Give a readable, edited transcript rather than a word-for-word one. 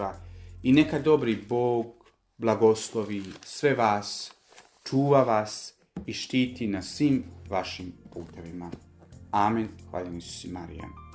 društva i neka dobri Bog blagoslovi sve vas, čuva vas i štiti na svim vašim putevima. Amen. Hvala Isusi Marija.